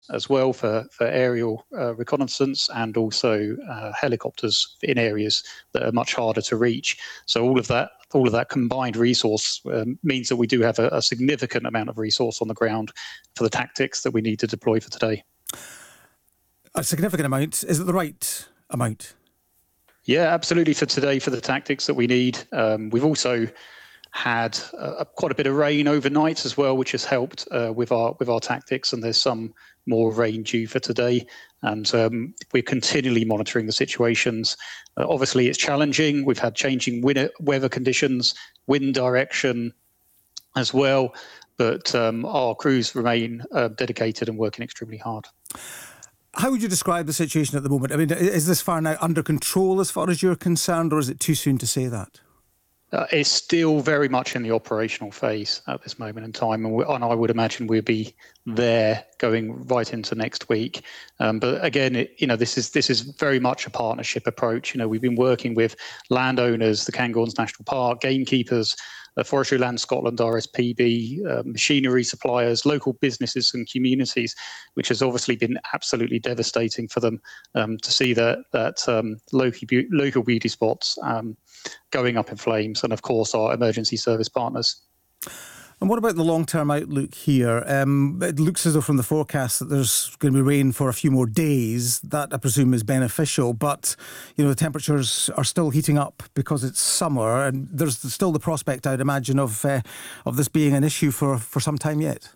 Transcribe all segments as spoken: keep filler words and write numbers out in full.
as well for, for aerial uh, reconnaissance, and also uh, helicopters in areas that are much harder to reach. So all of that, all of that combined resource um, means that we do have a, a significant amount of resource on the ground for the tactics that we need to deploy for today. A significant amount. Is it the right amount? Yeah, absolutely. For today, for the tactics that we need. Um, we've also had uh, quite a bit of rain overnight as well, which has helped uh, with our with our tactics. And there's some more rain due for today. And um, we're continually monitoring the situations. Uh, obviously, it's challenging. We've had changing weather conditions, wind direction as well. But um, our crews remain uh, dedicated and working extremely hard. How would you describe the situation at the moment? I mean, is this fire now under control as far as you're concerned, or is it too soon to say that? Uh, it's still very much in the operational phase at this moment in time, and, we, and I would imagine we'll be there going right into next week. Um, but again, it, you know, this is this is very much a partnership approach. You know, we've been working with landowners, the Cairngorms National Park, gamekeepers, uh, Forestry Land Scotland, R S P B, uh, machinery suppliers, local businesses and communities, which has obviously been absolutely devastating for them um, to see that that um, local be- local beauty spots Um, going up in flames, and of course our emergency service partners. And what about the long-term outlook here? Um, it looks as though from the forecast that there's going to be rain for a few more days. That, I presume, is beneficial, but you know the temperatures are still heating up because it's summer, and there's still the prospect, I'd imagine, of uh, of this being an issue for, for some time yet.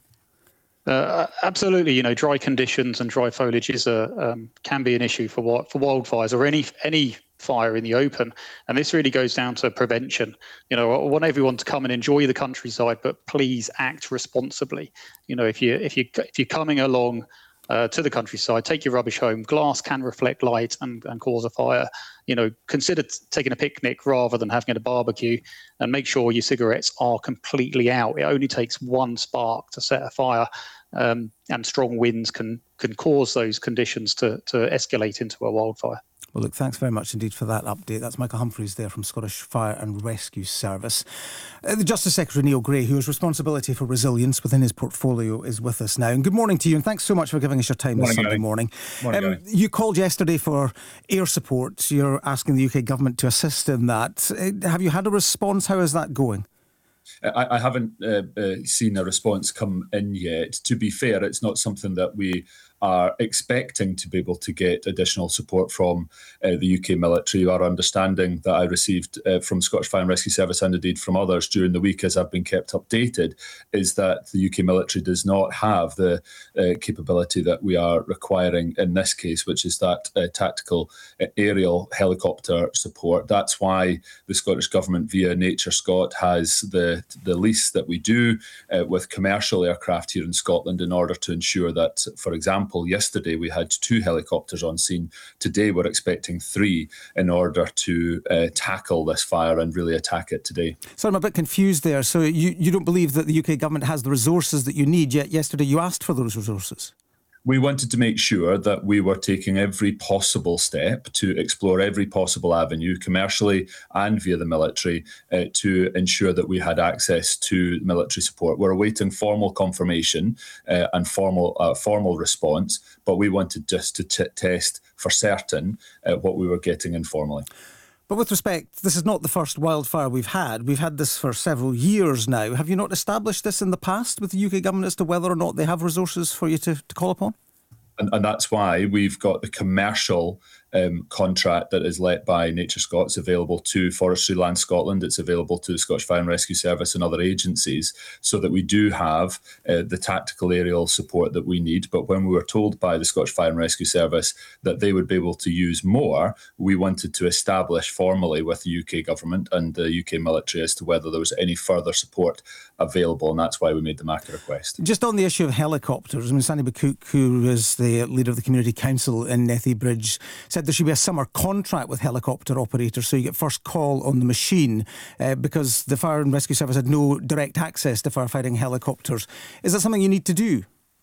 Uh, absolutely, you know, dry conditions and dry foliage is a um, can be an issue for what for wildfires or any any fire in the open, and this really goes down to prevention. You know, I want everyone to come and enjoy the countryside, but please act responsibly. You know, if you if you if you're coming along uh, to the countryside, take your rubbish home. Glass can reflect light and, and cause a fire. You know, consider t- taking a picnic rather than having a barbecue, and make sure your cigarettes are completely out. It only takes one spark to set a fire. Um, and strong winds can can cause those conditions to, to escalate into a wildfire. Well, look, thanks very much indeed for that update. That's Michael Humphreys there from Scottish Fire and Rescue Service. Uh, the Justice Secretary, Neil Gray, who has responsibility for resilience within his portfolio, is with us now. And good morning to you, and thanks so much for giving us your time morning, this Sunday Gary. morning. morning um, you called yesterday for air support. You're asking the U K government to assist in that. Uh, have you had a response? How is that going? I, I haven't uh, uh, seen a response come in yet. To be fair, it's not something that we are expecting to be able to get additional support from uh, the U K military. Our understanding that I received uh, from Scottish Fire and Rescue Service and indeed from others during the week as I've been kept updated is that the U K military does not have the uh, capability that we are requiring in this case, which is that uh, tactical uh, aerial helicopter support. That's why the Scottish Government via Nature Scot has the, the lease that we do uh, with commercial aircraft here in Scotland in order to ensure that, for example, yesterday we had two helicopters on scene. Today we're expecting three in order to uh, tackle this fire and really attack it today. So I'm a bit confused there. So you, you don't believe that the U K government has the resources that you need, yet yesterday you asked for those resources? We wanted to make sure that we were taking every possible step to explore every possible avenue, commercially and via the military, uh, to ensure that we had access to military support. We're awaiting formal confirmation uh, and formal uh, formal response, but we wanted just to t- test for certain uh, what we were getting informally. But with respect, this is not the first wildfire we've had. We've had this for several years now. Have you not established this in the past with the U K government as to whether or not they have resources for you to, to call upon? And, and that's why we've got the commercial um, contract that is let by Nature Scot. It's available to Forestry Land Scotland. It's available to the Scottish Fire and Rescue Service and other agencies, so that we do have uh, the tactical aerial support that we need. But when we were told by the Scottish Fire and Rescue Service that they would be able to use more, we wanted to establish formally with the U K government and the U K military as to whether there was any further support available, and that's why we made the M A C A request. Just on the issue of helicopters, I mean, Sandy McCook, who is the leader of the Community Council in Nethybridge, said there should be a summer contract with helicopter operators so you get first call on the machine uh, because the Fire and Rescue Service had no direct access to firefighting helicopters. Is that something you need to do?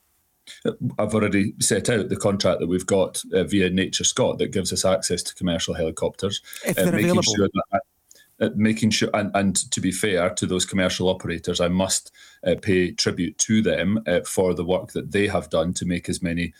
I've already set out the contract that we've got uh, via Nature Scot that gives us access to commercial helicopters. If they're uh, making available. Sure that Uh, making sure, and, and to be fair to those commercial operators, I must uh, pay tribute to them uh, for the work that they have done to make as many